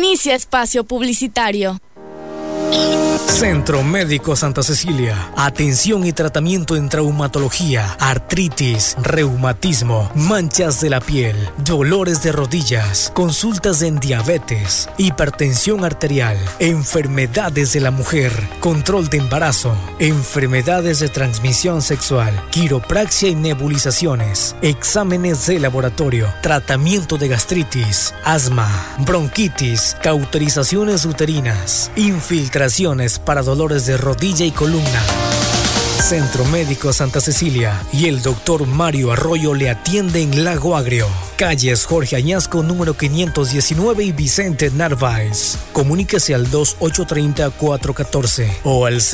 Inicia espacio publicitario. Centro Médico Santa Cecilia. Atención y tratamiento en traumatología, artritis, reumatismo, manchas de la piel, dolores de rodillas, consultas en diabetes, hipertensión arterial, enfermedades de la mujer, control de embarazo, enfermedades de transmisión sexual, quiropraxia y nebulizaciones, exámenes de laboratorio, tratamiento de gastritis, asma, bronquitis, cauterizaciones uterinas, infiltraciones para dolores de rodilla y columna. Centro Médico Santa Cecilia y el doctor Mario Arroyo le atiende en Lago Agrio, calles Jorge Añasco número 519 y Vicente Narváez. Comuníquese al 2830-414 o al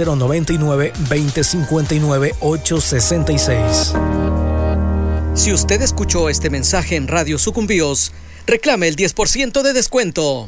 099-2059-866. Si usted escuchó este mensaje en Radio Sucumbíos, reclame el 10% de descuento.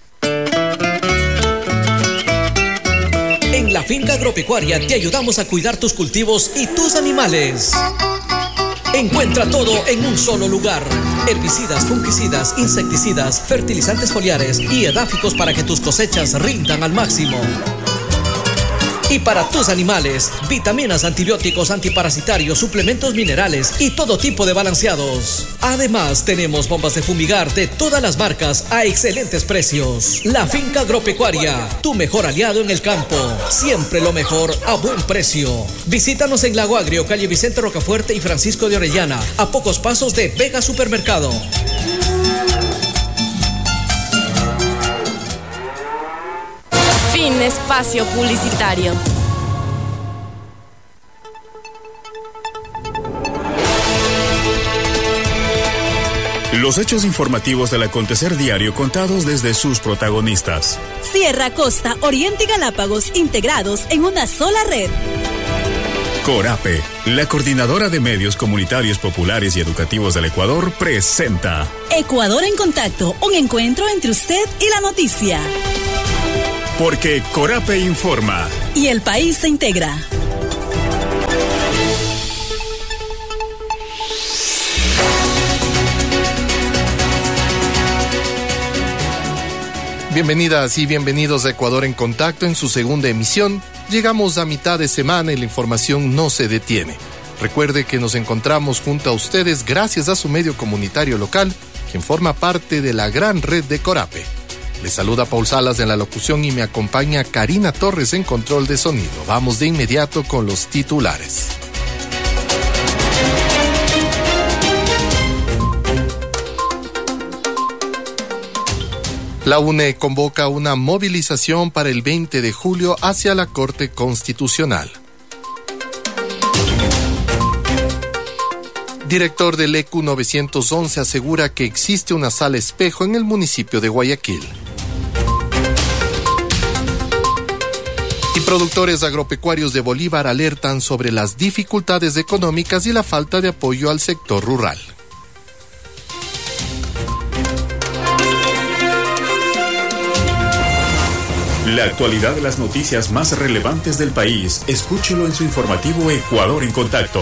En la Finca Agropecuaria te ayudamos a cuidar tus cultivos y tus animales. Encuentra todo en un solo lugar. Herbicidas, fungicidas, insecticidas, fertilizantes foliares y edáficos para que tus cosechas rindan al máximo. Y para tus animales, vitaminas, antibióticos, antiparasitarios, suplementos minerales y todo tipo de balanceados. Además, tenemos bombas de fumigar de todas las marcas a excelentes precios. La Finca Agropecuaria, tu mejor aliado en el campo. Siempre lo mejor a buen precio. Visítanos en Lago Agrio, calle Vicente Rocafuerte y Francisco de Orellana, a pocos pasos de Vega Supermercado. Fin espacio publicitario. Los hechos informativos del acontecer diario contados desde sus protagonistas. Sierra, Costa, Oriente y Galápagos integrados en una sola red. Corape, la coordinadora de medios comunitarios populares y educativos del Ecuador, presenta Ecuador en Contacto, un encuentro entre usted y la noticia. Porque Corape informa. Y el país se integra. Bienvenidas y bienvenidos a Ecuador en Contacto en su segunda emisión. Llegamos a mitad de semana y la información no se detiene. Recuerde que nos encontramos junto a ustedes gracias a su medio comunitario local, quien forma parte de la gran red de Corape. Les saluda Paul Salas en la locución y me acompaña Karina Torres en control de sonido. Vamos de inmediato con los titulares. La UNE convoca una movilización para el 20 de julio hacia la Corte Constitucional. Director del ECU 911 asegura que existe una sala espejo en el municipio de Guayaquil. Y productores agropecuarios de Bolívar alertan sobre las dificultades económicas y la falta de apoyo al sector rural. La actualidad de las noticias más relevantes del país, escúchelo en su informativo Ecuador en Contacto.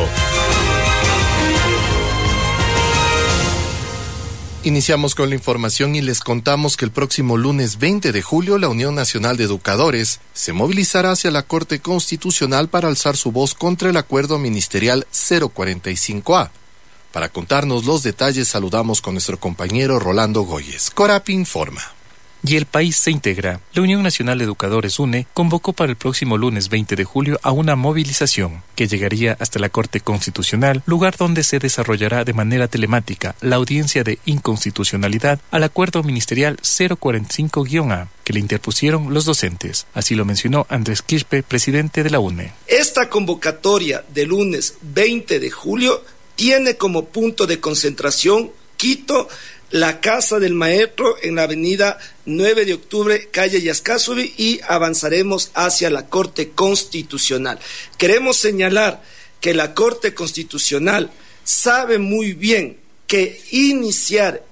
Iniciamos con la información y les contamos que el próximo lunes 20 de julio la Unión Nacional de Educadores se movilizará hacia la Corte Constitucional para alzar su voz contra el Acuerdo Ministerial 045A. Para contarnos los detalles saludamos con nuestro compañero Rolando Goyes. Corape informa. Y el país se integra. La Unión Nacional de Educadores UNE convocó para el próximo lunes 20 de julio a una movilización que llegaría hasta la Corte Constitucional, lugar donde se desarrollará de manera telemática la audiencia de inconstitucionalidad al Acuerdo Ministerial 045-A que le interpusieron los docentes. Así lo mencionó Andrés Quispe, presidente de la UNE. Esta convocatoria de lunes 20 de julio tiene como punto de concentración Quito, la Casa del Maestro en la avenida 9 de octubre, calle Yascasubi, y avanzaremos hacia la Corte Constitucional. Queremos señalar que la Corte Constitucional sabe muy bien que iniciar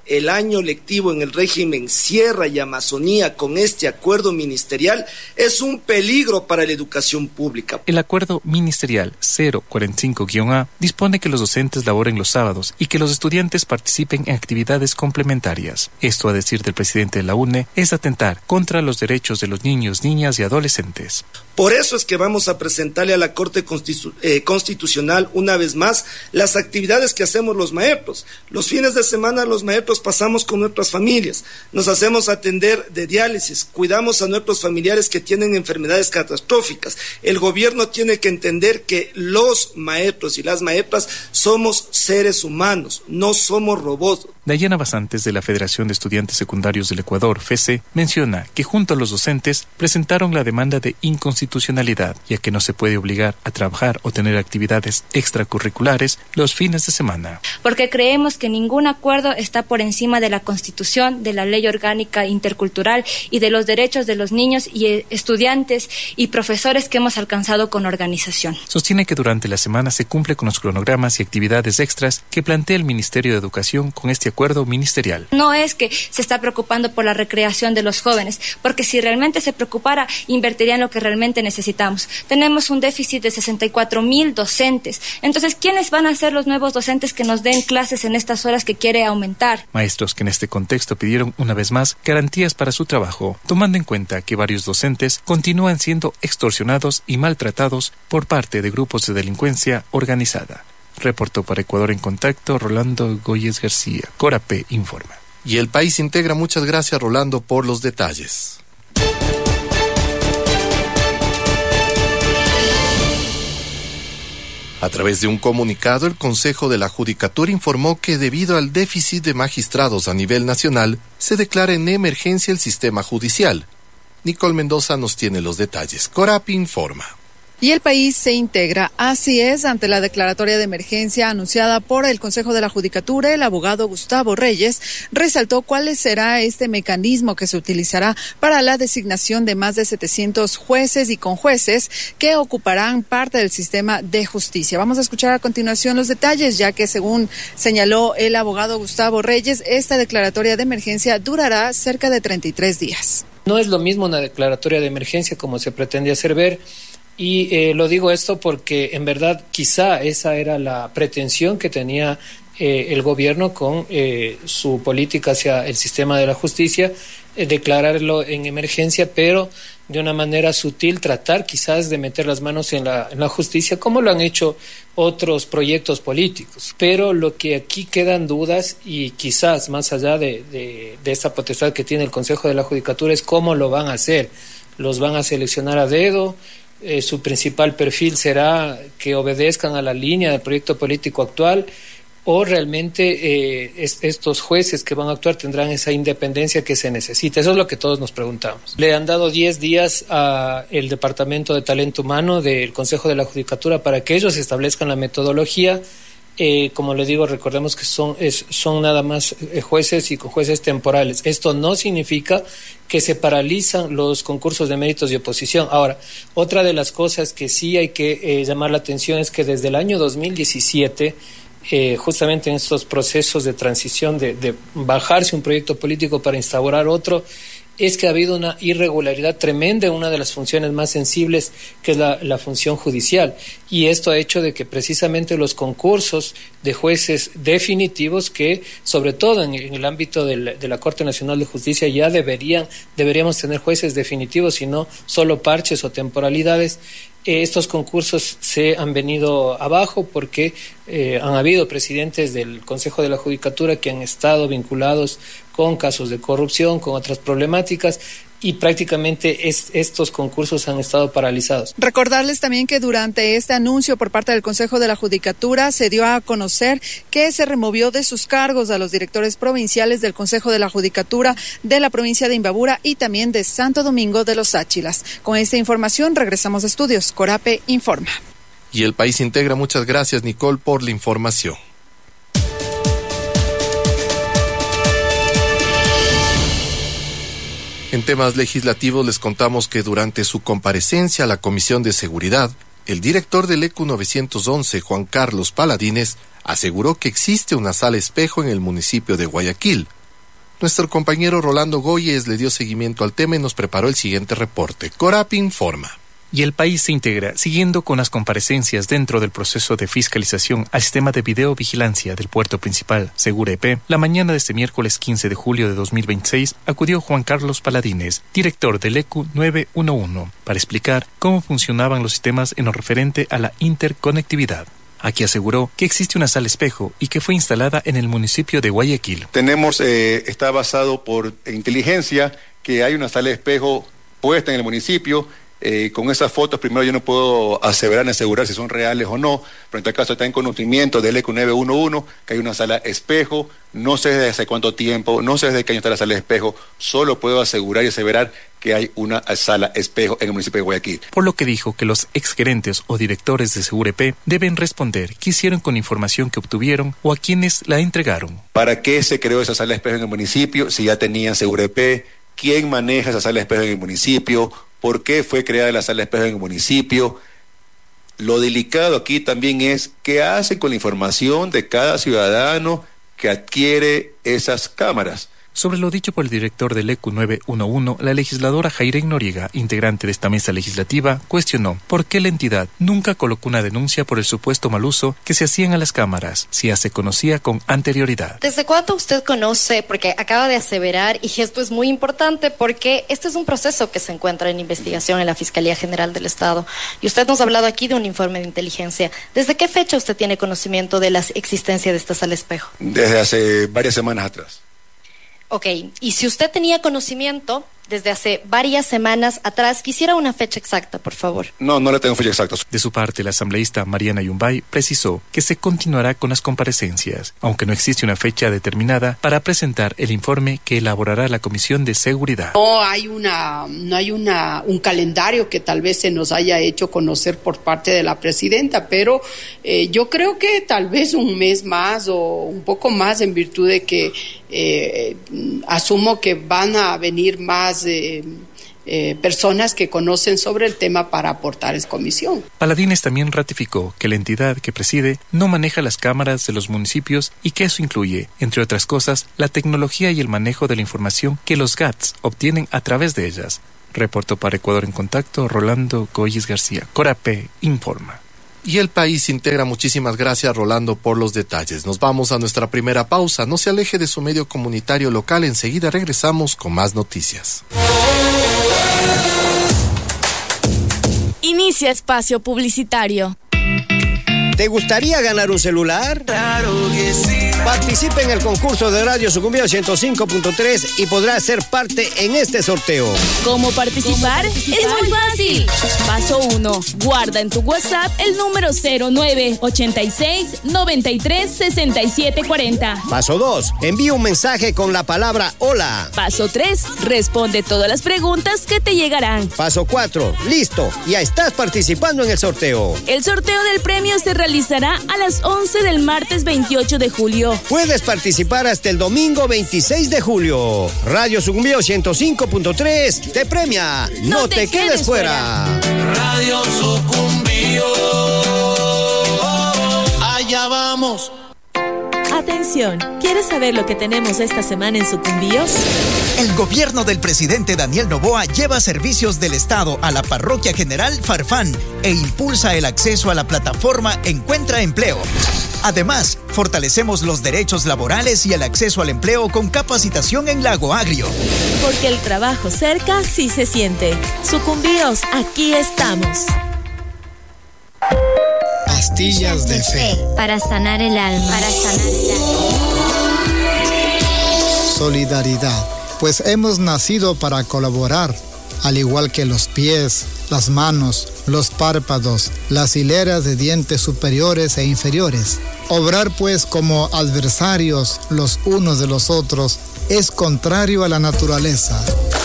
el año lectivo en el régimen Sierra y Amazonía con este acuerdo ministerial es un peligro para la educación pública. El acuerdo ministerial 045-A dispone que los docentes laboren los sábados y que los estudiantes participen en actividades complementarias. Esto, a decir del presidente de la UNE, es atentar contra los derechos de los niños, niñas y adolescentes. Por eso es que vamos a presentarle a la Corte Constitucional una vez más las actividades que hacemos los maestros. Los fines de semana los maestros pasamos con nuestras familias, nos hacemos atender de diálisis, cuidamos a nuestros familiares que tienen enfermedades catastróficas. El gobierno tiene que entender que los maestros y las maestras somos seres humanos, no somos robots. Dayana Basantes, de la Federación de Estudiantes Secundarios del Ecuador, FESE, menciona que junto a los docentes presentaron la demanda de inconstitucionalidad, ya que no se puede obligar a trabajar o tener actividades extracurriculares los fines de semana. Porque creemos que ningún acuerdo está por encima de la Constitución, de la Ley Orgánica Intercultural y de los derechos de los niños y estudiantes y profesores que hemos alcanzado con organización. Sostiene que durante la semana se cumple con los cronogramas y actividades extras que plantea el Ministerio de Educación con este acuerdo ministerial. No es que se está preocupando por la recreación de los jóvenes, porque si realmente se preocupara, invertiría en lo que realmente necesitamos. Tenemos un déficit de 64,000 docentes. Entonces, ¿quiénes van a ser los nuevos docentes que nos den clases en estas horas que quiere aumentar? Maestros que en este contexto pidieron una vez más garantías para su trabajo, tomando en cuenta que varios docentes continúan siendo extorsionados y maltratados por parte de grupos de delincuencia organizada. Reportó para Ecuador en Contacto Rolando Góyez García. Corape informa. Y El País Integra. Muchas gracias, Rolando, por los detalles. A través de un comunicado, el Consejo de la Judicatura informó que debido al déficit de magistrados a nivel nacional, se declara en emergencia el sistema judicial. Nicole Mendoza nos tiene los detalles. Corapi informa. Y El País se integra. Así es, ante la declaratoria de emergencia anunciada por el Consejo de la Judicatura, el abogado Gustavo Reyes resaltó cuál será este mecanismo que se utilizará para la designación de más de 700 jueces y conjueces que ocuparán parte del sistema de justicia. Vamos a escuchar a continuación los detalles, ya que según señaló el abogado Gustavo Reyes, esta declaratoria de emergencia durará cerca de 33 días. No es lo mismo una declaratoria de emergencia como se pretende hacer ver. Y lo digo esto porque en verdad quizá esa era la pretensión que tenía el gobierno con su política hacia el sistema de la justicia, declararlo en emergencia, pero de una manera sutil tratar quizás de meter las manos en la justicia, como lo han hecho otros proyectos políticos. Pero lo que aquí quedan dudas, y quizás más allá de esta potestad que tiene el Consejo de la Judicatura, es cómo lo van a hacer. ¿Los van a seleccionar a dedo? Su principal perfil será que obedezcan a la línea del proyecto político actual, o realmente estos jueces que van a actuar tendrán esa independencia que se necesita. Eso es lo que todos nos preguntamos. Le han dado 10 días al Departamento de Talento Humano del Consejo de la Judicatura para que ellos establezcan la metodología. Como le digo, recordemos que son nada más jueces y jueces temporales. Esto no significa que se paralizan los concursos de méritos y oposición. Ahora, otra de las cosas que sí hay que llamar la atención es que desde el año 2017, justamente en estos procesos de transición, de bajarse un proyecto político para instaurar otro, es que ha habido una irregularidad tremenda en una de las funciones más sensibles, que es la función judicial. Y esto ha hecho de que precisamente los concursos de jueces definitivos, que sobre todo en el ámbito de la Corte Nacional de Justicia ya deberíamos tener jueces definitivos y no solo parches o temporalidades, estos concursos se han venido abajo porque han habido presidentes del Consejo de la Judicatura que han estado vinculados con casos de corrupción, con otras problemáticas, y prácticamente estos concursos han estado paralizados. Recordarles también que durante este anuncio por parte del Consejo de la Judicatura se dio a conocer que se removió de sus cargos a los directores provinciales del Consejo de la Judicatura de la provincia de Imbabura y también de Santo Domingo de los Áchilas. Con esta información regresamos a estudios. Corape informa. Y El País Integra. Muchas gracias, Nicole, por la información. En temas legislativos les contamos que durante su comparecencia a la Comisión de Seguridad, el director del ECU 911, Juan Carlos Paladines, aseguró que existe una sala espejo en el municipio de Guayaquil. Nuestro compañero Rolando Goyes le dio seguimiento al tema y nos preparó el siguiente reporte. Corapi informa. Y el país se integra, siguiendo con las comparecencias dentro del proceso de fiscalización al sistema de videovigilancia del puerto principal, Segura-EP. La mañana de este miércoles 15 de julio de 2026 acudió Juan Carlos Paladines, director del ECU 911, para explicar cómo funcionaban los sistemas en lo referente a la interconectividad. Aquí aseguró que existe una sala espejo y que fue instalada en el municipio de Guayaquil. Está basado por inteligencia, que hay una sala espejo puesta en el municipio. Con esas fotos, primero yo no puedo aseverar ni asegurar si son reales o no, pero en tal caso está en conocimiento del ECU 911 que hay una sala espejo. No sé desde hace cuánto tiempo, no sé desde qué año está la sala espejo, solo puedo asegurar y aseverar que hay una sala espejo en el municipio de Guayaquil. Por lo que dijo que los exgerentes o directores de Segura-EP deben responder qué hicieron con la información que obtuvieron o a quienes la entregaron. ¿Para qué se creó esa sala espejo en el municipio? Si ya tenían Segura-EP, ¿quién maneja esa sala espejo en el municipio? ¿Por qué fue creada la sala espejo en el municipio? Lo delicado aquí también es qué hacen con la información de cada ciudadano que adquiere esas cámaras. Sobre lo dicho por el director del ECU 911, la legisladora Jairén Noriega, integrante de esta mesa legislativa, cuestionó por qué la entidad nunca colocó una denuncia por el supuesto mal uso que se hacían a las cámaras, si ya se conocía con anterioridad. ¿Desde cuándo usted conoce? Porque acaba de aseverar, y esto es muy importante porque este es un proceso que se encuentra en investigación en la Fiscalía General del Estado. Y usted nos ha hablado aquí de un informe de inteligencia. ¿Desde qué fecha usted tiene conocimiento de la existencia de esta sala espejo? Desde hace varias semanas atrás. Ok, y si usted tenía conocimiento desde hace varias semanas atrás, quisiera una fecha exacta, por favor. No le tengo fecha exacta. De su parte, la asambleísta Mariana Yumbay precisó que se continuará con las comparecencias, aunque no existe una fecha determinada para presentar el informe que elaborará la Comisión de Seguridad. No hay un calendario que tal vez se nos haya hecho conocer por parte de la presidenta, pero yo creo que tal vez un mes más o un poco más, en virtud de que asumo que van a venir más personas que conocen sobre el tema para aportar esa comisión. Paladines también ratificó que la entidad que preside no maneja las cámaras de los municipios y que eso incluye, entre otras cosas, la tecnología y el manejo de la información que los GATS obtienen a través de ellas. Reportó para Ecuador en Contacto Rolando Goyes García. Corape informa. Y el país integra. Muchísimas gracias, Rolando, por los detalles. Nos vamos a nuestra primera pausa. No se aleje de su medio comunitario local. Enseguida regresamos con más noticias. Inicia espacio publicitario. ¿Te gustaría ganar un celular? Claro que sí. Participe en el concurso de Radio Sucumbíos 105.3 y podrá ser parte en este sorteo. ¿Cómo participar? Es muy fácil. Paso 1. Guarda en tu WhatsApp el número 0986-936740. Paso 2. Envía un mensaje con la palabra hola. Paso 3. Responde todas las preguntas que te llegarán. Paso 4. Listo. Ya estás participando en el sorteo. El sorteo del premio se realizará a las 11 del martes 28 de julio. Puedes participar hasta el domingo 26 de julio. Radio Sucumbíos 105.3 te premia. No te quedes fuera. Radio Sucumbíos. Allá vamos. Atención, ¿quieres saber lo que tenemos esta semana en Sucumbíos? El gobierno del presidente Daniel Noboa lleva servicios del Estado a la Parroquia General Farfán e impulsa el acceso a la plataforma Encuentra Empleo. Además, fortalecemos los derechos laborales y el acceso al empleo con capacitación en Lago Agrio. Porque el trabajo cerca sí se siente. Sucumbíos, aquí estamos. Pastillas de fe. Para sanar el alma. Solidaridad. Pues hemos nacido para colaborar, al igual que los pies, las manos, los párpados, las hileras de dientes superiores e inferiores. Obrar pues como adversarios los unos de los otros es contrario a la naturaleza.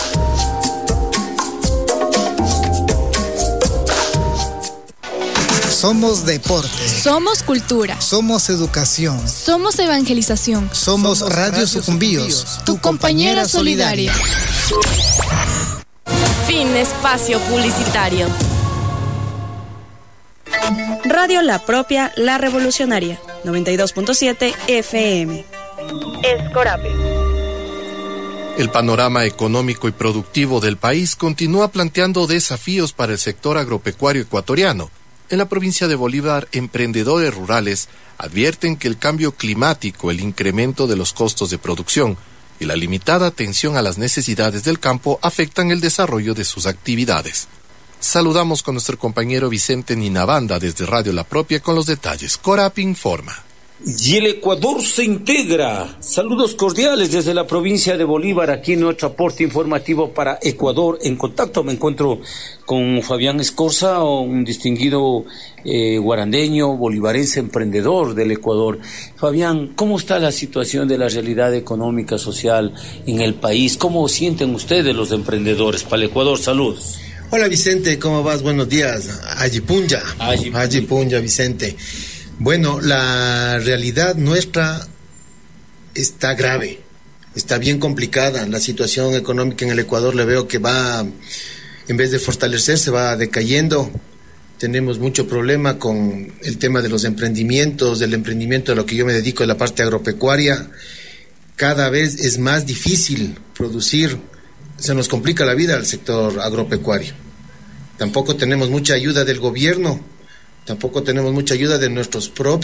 Somos deporte. Somos cultura. Somos educación. Somos evangelización. Somos Radio Sucumbíos, tu compañera solidaria. Fin espacio publicitario. Radio La Propia, La Revolucionaria. 92.7 FM. Es Corape. El panorama económico y productivo del país continúa planteando desafíos para el sector agropecuario ecuatoriano. En la provincia de Bolívar, emprendedores rurales advierten que el cambio climático, el incremento de los costos de producción y la limitada atención a las necesidades del campo afectan el desarrollo de sus actividades. Saludamos con nuestro compañero Vicente Ninabanda desde Radio La Propia con los detalles. Corape informa. Y el Ecuador se integra. Saludos cordiales desde la provincia de Bolívar, aquí en nuestro aporte informativo para Ecuador en Contacto. Me encuentro con Fabián Escorza, un distinguido guarandeño, bolivarense, emprendedor del Ecuador. Fabián, ¿cómo está la situación de la realidad económica, social en el país? ¿Cómo sienten ustedes los emprendedores para el Ecuador? Saludos. Hola Vicente, ¿cómo vas? Buenos días. Ayipunja, Vicente. Bueno, la realidad nuestra está grave, está bien complicada. La situación económica en el Ecuador le veo que va, en vez de fortalecerse, va decayendo. Tenemos mucho problema con el tema de los emprendimientos, del emprendimiento a lo que yo me dedico, la parte agropecuaria. Cada vez es más difícil producir, se nos complica la vida al sector agropecuario. Tampoco tenemos mucha ayuda del gobierno. Tampoco tenemos mucha ayuda de la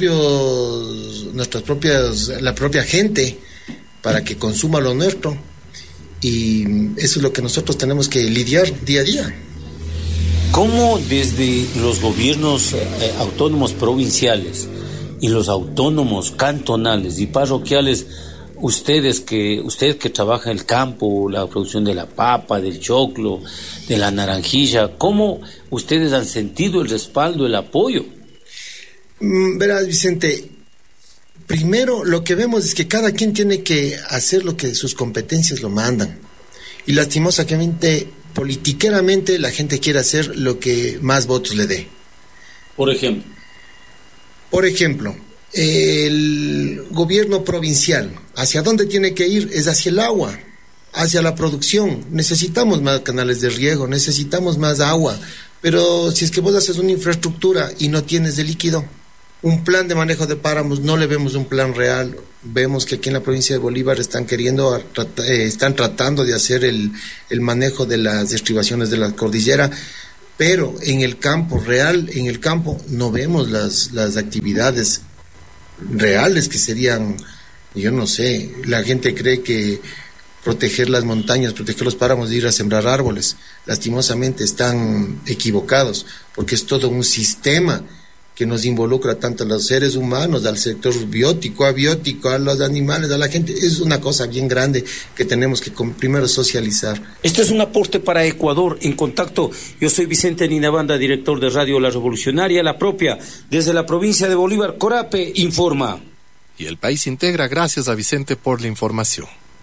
propia gente para que consuma lo nuestro. Y eso es lo que nosotros tenemos que lidiar día a día. ¿Cómo desde los gobiernos autónomos provinciales y los autónomos cantonales y parroquiales, usted que trabaja en el campo, la producción de la papa, del choclo, de la naranjilla, ¿cómo ustedes han sentido el respaldo, el apoyo? Verás, Vicente, primero lo que vemos es que cada quien tiene que hacer lo que sus competencias lo mandan. Y lastimosamente, politiqueramente, la gente quiere hacer lo que más votos le dé. Por ejemplo, el gobierno provincial, ¿hacia dónde tiene que ir? Es hacia el agua, hacia la producción. Necesitamos más canales de riego, necesitamos más agua, pero si es que vos haces una infraestructura y no tienes de líquido, un plan de manejo de páramos, no le vemos un plan real. Vemos que aquí en la provincia de Bolívar están tratando de hacer el manejo de las estribaciones de la cordillera, pero en el campo real, en el campo no vemos las actividades reales que serían, yo no sé, la gente cree que proteger las montañas, proteger los páramos, de ir a sembrar árboles. Lastimosamente están equivocados, porque es todo un sistema que nos involucra tanto a los seres humanos, al sector biótico, abiótico, a los animales, a la gente. Es una cosa bien grande que tenemos que primero socializar. Este es un aporte para Ecuador en Contacto. Yo soy Vicente Ninabanda, director de Radio La Revolucionaria, La Propia, desde la provincia de Bolívar. Corape informa. Y el país integra. Gracias a Vicente por la información.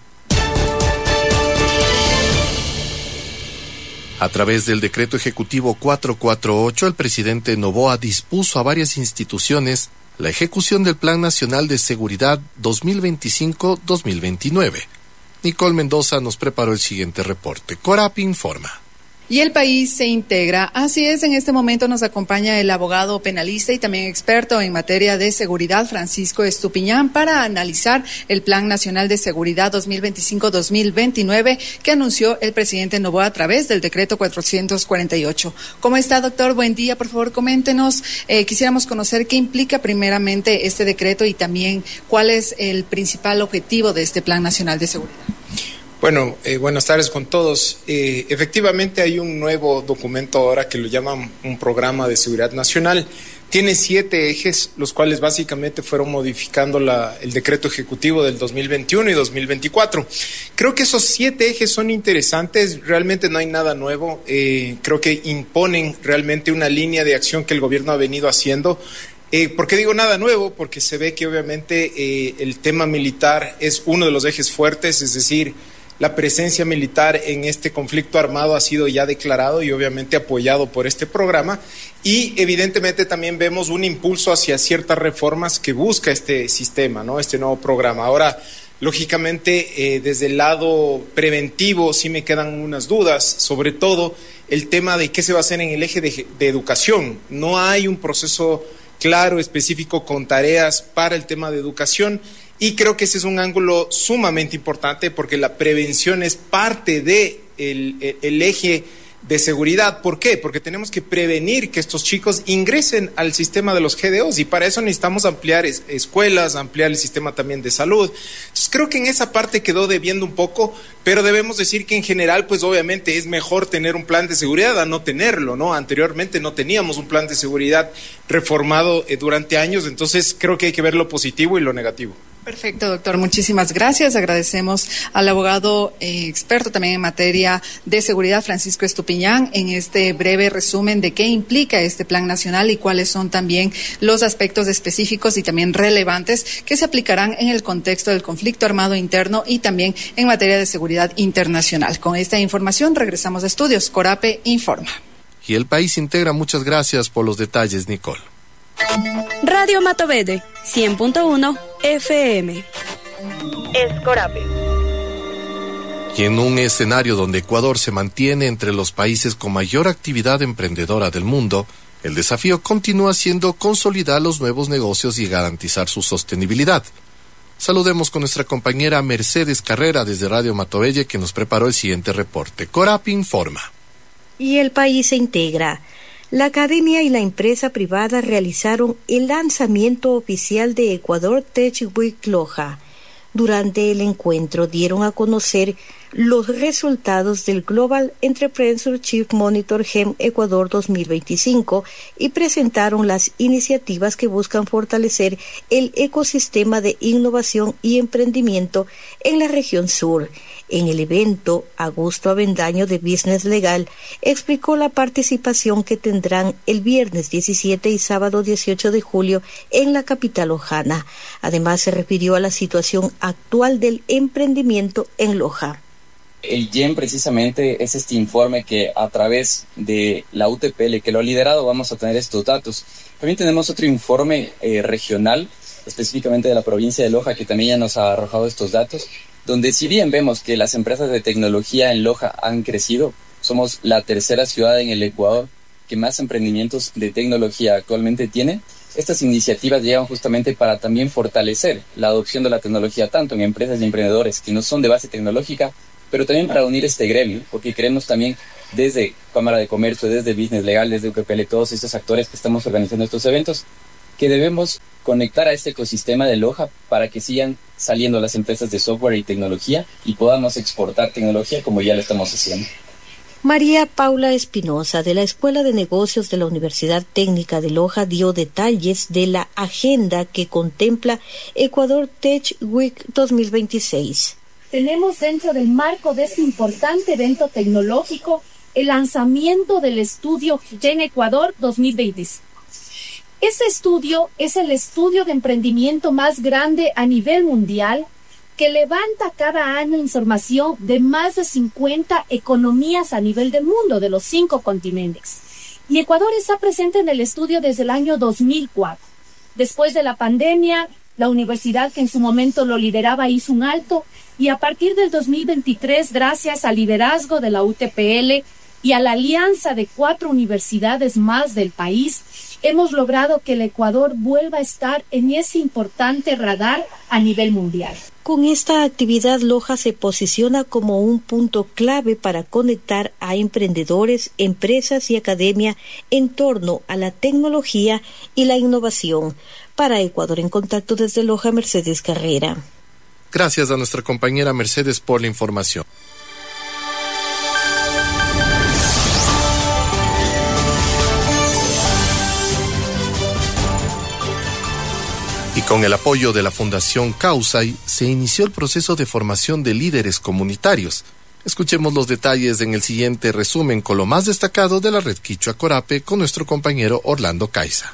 A través del decreto ejecutivo 448, el presidente Noboa dispuso a varias instituciones la ejecución del Plan Nacional de Seguridad 2025-2029. Nicole Mendoza nos preparó el siguiente reporte. Corape informa. Y el país se integra. Así es, en este momento nos acompaña el abogado penalista y también experto en materia de seguridad, Francisco Estupiñán, para analizar el Plan Nacional de Seguridad 2025-2029 que anunció el presidente Noboa a través del decreto 448. ¿Cómo está, doctor? Buen día, por favor, coméntenos. Quisiéramos conocer qué implica primeramente este decreto y también cuál es el principal objetivo de este Plan Nacional de Seguridad. Bueno, buenas tardes con todos. Efectivamente hay un nuevo documento ahora que lo llaman un programa de seguridad nacional. Tiene 7 ejes, los cuales básicamente fueron modificando el decreto ejecutivo del 2021 y 2024. Creo que esos 7 ejes son interesantes, realmente no hay nada nuevo. Creo que imponen realmente una línea de acción que el gobierno ha venido haciendo. ¿Por qué digo nada nuevo? Porque se ve que obviamente el tema militar es uno de los ejes fuertes, es decir, la presencia militar en este conflicto armado ha sido ya declarado y obviamente apoyado por este programa, y evidentemente también vemos un impulso hacia ciertas reformas que busca este sistema, ¿no? Este nuevo programa. Ahora, lógicamente, desde el lado preventivo sí me quedan unas dudas, sobre todo el tema de qué se va a hacer en el eje de educación. No hay un proceso claro, específico, con tareas para el tema de educación. Y creo que ese es un ángulo sumamente importante porque la prevención es parte de el eje de seguridad. ¿Por qué? Porque tenemos que prevenir que estos chicos ingresen al sistema de los GDOs y para eso necesitamos ampliar escuelas, ampliar el sistema también de salud. Entonces creo que en esa parte quedó debiendo un poco, pero debemos decir que en general pues obviamente es mejor tener un plan de seguridad a no tenerlo, ¿no? Anteriormente no teníamos un plan de seguridad reformado durante años, entonces creo que hay que ver lo positivo y lo negativo. Perfecto, doctor. Muchísimas gracias. Agradecemos al abogado experto también en materia de seguridad, Francisco Estupiñán, en este breve resumen de qué implica este plan nacional y cuáles son también los aspectos específicos y también relevantes que se aplicarán en el contexto del conflicto armado interno y también en materia de seguridad internacional. Con esta información regresamos a estudios. Corape informa. Y el país integra. Muchas gracias por los detalles, Nicole. Radio Matovede, 100.1 FM. Es Corape. Y en un escenario donde Ecuador se mantiene entre los países con mayor actividad emprendedora del mundo, el desafío continúa siendo consolidar los nuevos negocios y garantizar su sostenibilidad. Saludemos con nuestra compañera Mercedes Carrera desde Radio Matovelle, que nos preparó el siguiente reporte. Corape informa. Y el país se integra. La academia y la empresa privada realizaron el lanzamiento oficial de Ecuador Tech Week Loja. Durante el encuentro dieron a conocer los resultados del Global Entrepreneurship Monitor GEM Ecuador 2025 y presentaron las iniciativas que buscan fortalecer el ecosistema de innovación y emprendimiento en la región sur. En el evento, Augusto Avendaño de Business Legal explicó la participación que tendrán el viernes 17 y sábado 18 de julio en la capital lojana. Además, se refirió a la situación actual del emprendimiento en Loja. El GEM precisamente es este informe que a través de la UTPL que lo ha liderado vamos a tener estos datos. También tenemos otro informe regional, específicamente de la provincia de Loja, que también ya nos ha arrojado estos datos, donde si bien vemos que las empresas de tecnología en Loja han crecido, somos la tercera ciudad en el Ecuador que más emprendimientos de tecnología actualmente tiene. Estas iniciativas llegan justamente para también fortalecer la adopción de la tecnología tanto en empresas y emprendedores que no son de base tecnológica, pero también para unir este gremio, porque creemos también desde Cámara de Comercio, desde Business Legal, desde UPPL, todos estos actores que estamos organizando estos eventos, que debemos conectar a este ecosistema de Loja para que sigan saliendo las empresas de software y tecnología y podamos exportar tecnología como ya lo estamos haciendo. María Paula Espinosa, de la Escuela de Negocios de la Universidad Técnica de Loja, dio detalles de la agenda que contempla Ecuador Tech Week 2026. Tenemos dentro del marco de este importante evento tecnológico el lanzamiento del estudio Gen Ecuador 2026. Este estudio es el estudio de emprendimiento más grande a nivel mundial que levanta cada año información de más de 50 economías a nivel del mundo, de los 5 continentes. Y Ecuador está presente en el estudio desde el año 2004. Después de la pandemia, la universidad que en su momento lo lideraba hizo un alto y a partir del 2023, gracias al liderazgo de la UTPL y a la alianza de 4 universidades más del país, hemos logrado que el Ecuador vuelva a estar en ese importante radar a nivel mundial. Con esta actividad, Loja se posiciona como un punto clave para conectar a emprendedores, empresas y academia en torno a la tecnología y la innovación. Para Ecuador en Contacto desde Loja, Mercedes Carrera. Gracias a nuestra compañera Mercedes por la información. Y con el apoyo de la Fundación Causay se inició el proceso de formación de líderes comunitarios. Escuchemos los detalles en el siguiente resumen con lo más destacado de la red Quichua Corape con nuestro compañero Orlando Caiza.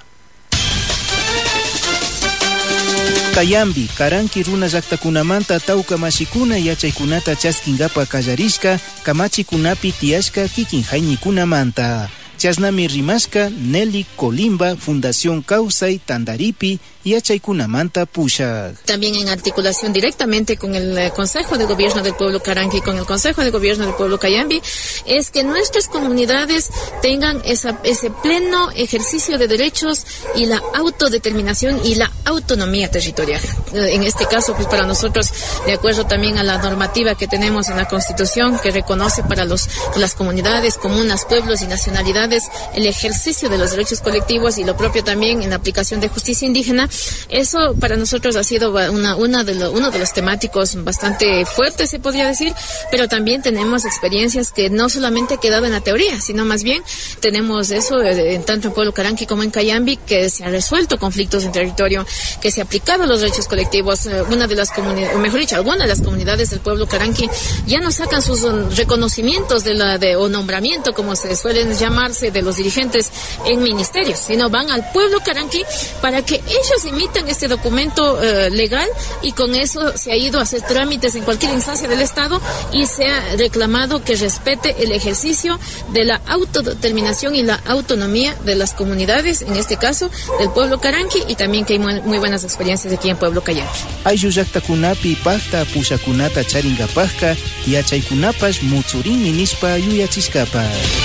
Kayambi, Karanki runa llaqtakunamanta tauka mashikuna yachaykunata chaskingapa kallarishka, kamachi kunapi tiashka kikin hayñikunamanta. Chasnami Rimasca, Nelly Colimba, Fundación Causay, Tandaripi y Achaykunamanta Pusha. También en articulación directamente con el Consejo de Gobierno del Pueblo Caranqui y con el Consejo de Gobierno del Pueblo Cayambi, es que nuestras comunidades tengan ese pleno ejercicio de derechos y la autodeterminación y la autonomía territorial. En este caso, pues para nosotros, de acuerdo también a la normativa que tenemos en la Constitución, que reconoce para las comunidades, comunas, pueblos y nacionalidades el ejercicio de los derechos colectivos y lo propio también en la aplicación de justicia indígena, eso para nosotros ha sido uno de los temáticos bastante fuertes, se podría decir, pero también tenemos experiencias que no solamente han quedado en la teoría, sino más bien tenemos eso tanto en Pueblo Caranqui como en Cayambi, que se han resuelto conflictos en territorio, que se han aplicado los derechos colectivos. Algunas de las comunidades del Pueblo Caranqui ya no sacan sus reconocimientos o nombramiento, como se suelen llamarse, de los dirigentes en ministerios, sino van al Pueblo Caranqui para que ellos emitan este documento legal, y con eso se ha ido a hacer trámites en cualquier instancia del Estado y se ha reclamado que respete el ejercicio de la autodeterminación y la autonomía de las comunidades, en este caso del Pueblo Caranqui, y también que hay muy buenas experiencias aquí en Pueblo Cayambi. Ayuyaktakunapi pacta pushakunata charingapajka y achaykunapash mutsurin minispa yuyachiscapa.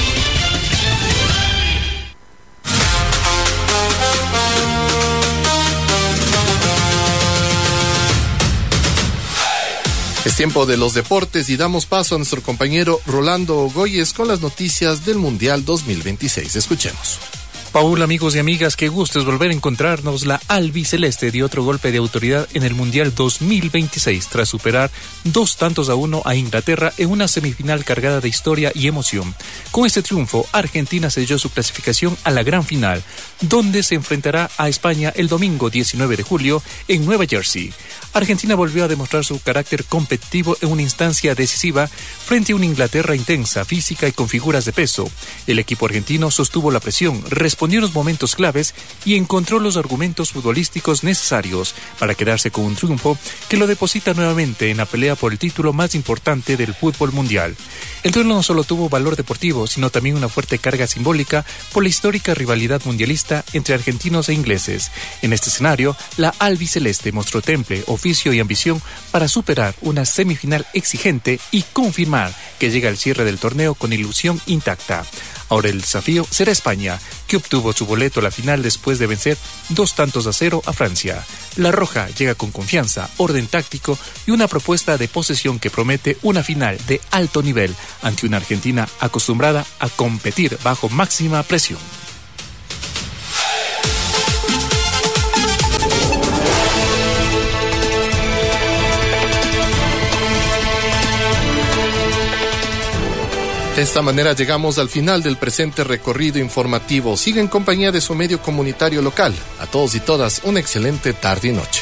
Es tiempo de los deportes y damos paso a nuestro compañero Rolando Ogoyes con las noticias del Mundial 2026. Escuchemos. Paul, amigos y amigas, qué gusto es volver a encontrarnos. La albiceleste dio otro golpe de autoridad en el Mundial 2026 tras superar 2-1 a Inglaterra en una semifinal cargada de historia y emoción. Con este triunfo, Argentina selló su clasificación a la gran final, donde se enfrentará a España el domingo 19 de julio en Nueva Jersey. Argentina volvió a demostrar su carácter competitivo en una instancia decisiva frente a una Inglaterra intensa, física y con figuras de peso. El equipo argentino sostuvo la presión, respondió en los momentos claves y encontró los argumentos futbolísticos necesarios para quedarse con un triunfo que lo deposita nuevamente en la pelea por el título más importante del fútbol mundial. El duelo no solo tuvo valor deportivo, sino también una fuerte carga simbólica por la histórica rivalidad mundialista entre argentinos e ingleses. En este escenario, la albiceleste mostró temple, oficio y ambición para superar una semifinal exigente y confirmar que llega al cierre del torneo con ilusión intacta. Ahora el desafío será España, que obtuvo su boleto a la final después de vencer 2-0 a Francia. La Roja llega con confianza, orden táctico y una propuesta de posesión que promete una final de alto nivel ante una Argentina acostumbrada a competir bajo máxima presión. De esta manera llegamos al final del presente recorrido informativo. Sigue en compañía de su medio comunitario local. A todos y todas, una excelente tarde y noche.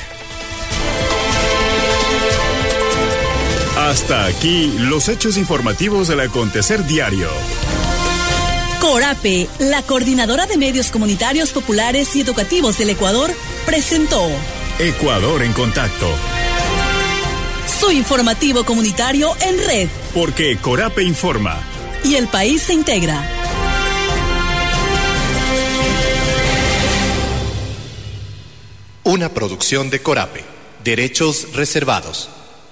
Hasta aquí los hechos informativos del acontecer diario. Corape, la coordinadora de medios comunitarios populares y educativos del Ecuador, presentó Ecuador en Contacto. Su informativo comunitario en red. Porque Corape informa. Y el país se integra. Una producción de Corape. Derechos reservados.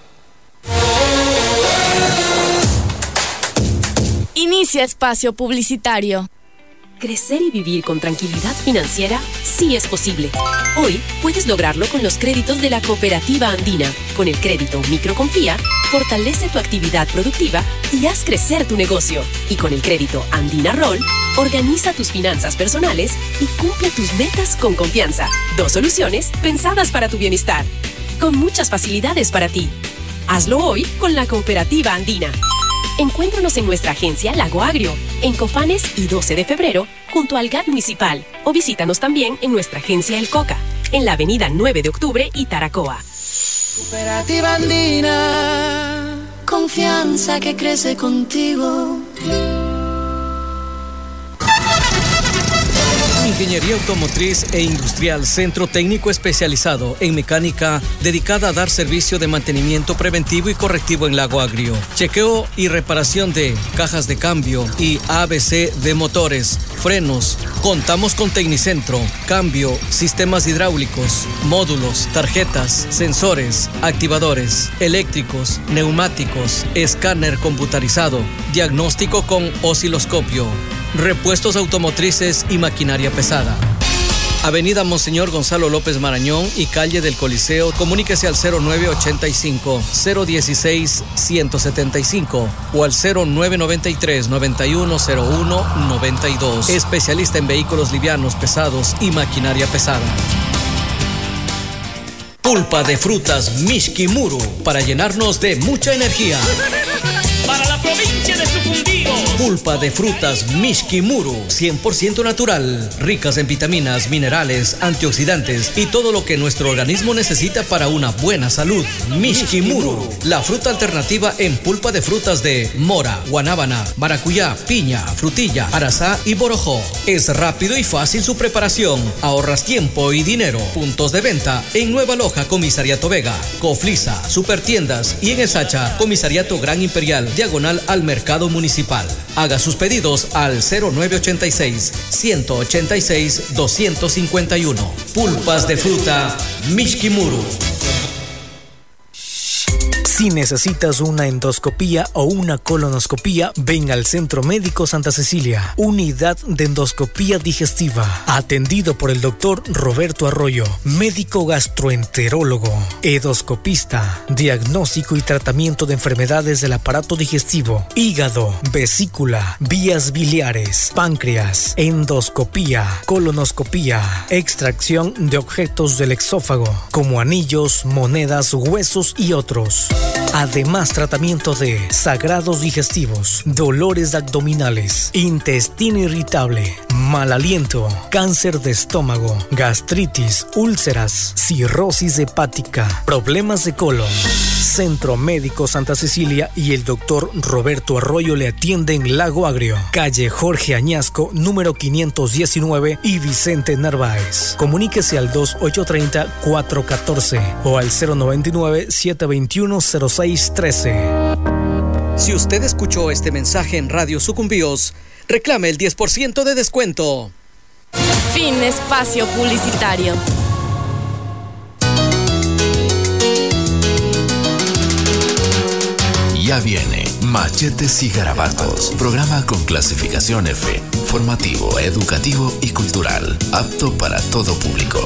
Inicia espacio publicitario. Crecer y vivir con tranquilidad financiera sí es posible. Hoy puedes lograrlo con los créditos de la Cooperativa Andina. Con el crédito Microconfía, fortalece tu actividad productiva y haz crecer tu negocio. Y con el crédito Andina Roll, organiza tus finanzas personales y cumple tus metas con confianza. 2 soluciones pensadas para tu bienestar, con muchas facilidades para ti. Hazlo hoy con la Cooperativa Andina. Encuéntranos en nuestra agencia Lago Agrio, en Cofanes y 12 de febrero, junto al GAT municipal. O visítanos también en nuestra agencia El Coca, en la avenida 9 de octubre y Taracoa. Cooperativa Andina, confianza que crece contigo. Ingeniería Automotriz e Industrial, centro técnico especializado en mecánica, dedicada a dar servicio de mantenimiento preventivo y correctivo en Lago Agrio. Chequeo y reparación de cajas de cambio y ABC de motores, frenos. Contamos con Tecnicentro, cambio, sistemas hidráulicos, módulos, tarjetas, sensores, activadores, eléctricos, neumáticos, escáner computarizado, diagnóstico con osciloscopio, repuestos automotrices y maquinaria pesada. Avenida Monseñor Gonzalo López Marañón y calle del Coliseo. Comuníquese al 0985-016-175 o al 0993-910192. Especialista en vehículos livianos, pesados y maquinaria pesada. Pulpa de frutas Mishki Muru para llenarnos de mucha energía. Para la provincia de Sucumbíos. Pulpa de frutas Mishki Muru, 100% natural, ricas en vitaminas, minerales, antioxidantes y todo lo que nuestro organismo necesita para una buena salud. Mishki Muru, la fruta alternativa en pulpa de frutas de mora, guanábana, maracuyá, piña, frutilla, arazá y borojó. Es rápido y fácil su preparación. Ahorras tiempo y dinero. Puntos de venta en Nueva Loja, Comisariato Vega, Coflisa, Supertiendas y en Esacha, Comisariato Gran Imperial, diagonal al Mercado Municipal. Haga sus pedidos al 0986-186-251. Pulpas de fruta Mishki Muru. Si necesitas una endoscopía o una colonoscopía, ven al Centro Médico Santa Cecilia, unidad de endoscopía digestiva, atendido por el doctor Roberto Arroyo, médico gastroenterólogo, endoscopista, diagnóstico y tratamiento de enfermedades del aparato digestivo, hígado, vesícula, vías biliares, páncreas, endoscopía, colonoscopía, extracción de objetos del exófago, como anillos, monedas, huesos y otros. Además, tratamiento de sagrados digestivos, dolores abdominales, intestino irritable, mal aliento, cáncer de estómago, gastritis, úlceras, cirrosis hepática, problemas de colon. Centro Médico Santa Cecilia y el doctor Roberto Arroyo le atienden en Lago Agrio, calle Jorge Añasco, número 519 y Vicente Narváez. Comuníquese al 2830-414 o al 099-721-0613. Si usted escuchó este mensaje en Radio Sucumbíos, reclame el 10% de descuento. Fin espacio publicitario. Ya viene Machetes y Garabatos, programa con clasificación F, formativo, educativo y cultural, apto para todo público.